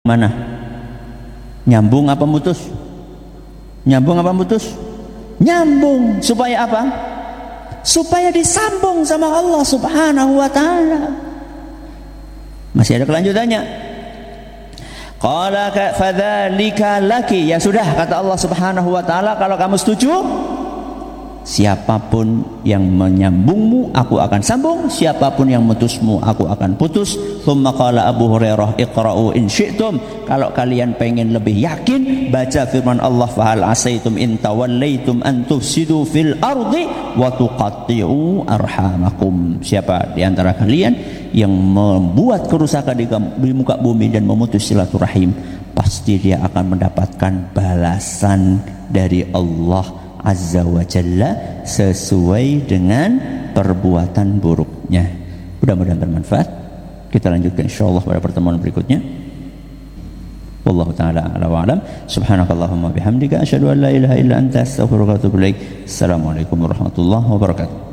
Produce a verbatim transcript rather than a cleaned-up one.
Mana? Nyambung apa mutus? Nyambung apa mutus? Nyambung. Supaya apa? Supaya disambung sama Allah Subhanahu wa ta'ala. Masih ada kelanjutannya. Qala fadzalika laki. Ya sudah, kata Allah Subhanahu wa ta'ala, kalau kamu setuju, siapapun yang menyambungmu aku akan sambung, siapapun yang mutusmu aku akan putus. Tsumma qala Abu Hurairah, iqra'u in syi'tum. Kalau kalian pengen lebih yakin, baca firman Allah, fahal asaitum in tawallaitum an tufsidu fil ardi wa tuqatti'u arhamakum. Siapa di antara kalian yang membuat kerusakan di, di muka bumi dan memutus silaturahim, pasti dia akan mendapatkan balasan dari Allah Azza wa Jalla sesuai dengan perbuatan buruknya. Mudah-mudahan bermanfaat. Kita lanjutkan insyaallah pada pertemuan berikutnya. Wallahu taala a'lam wa a'lam. Subhanakallahumma bihamdika asyhadu an la ilaha illa anta astaghfiruka wa atubu ilaik. Assalamualaikum warahmatullahi wabarakatuh.